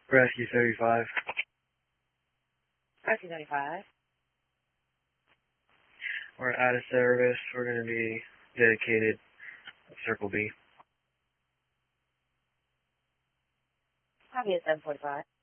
Rescue 35. Rescue 35. We're out of service. We're going to be dedicated Circle B. Copy at 745.